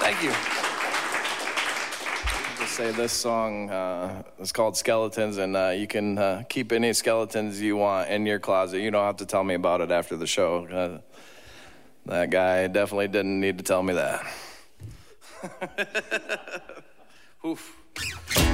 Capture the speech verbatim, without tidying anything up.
Thank you. Just say this song uh, is called Skeletons, and uh, you can uh, keep any skeletons you want in your closet. You don't have to tell me about it after the show. Uh, that guy definitely didn't need to tell me that. Oof.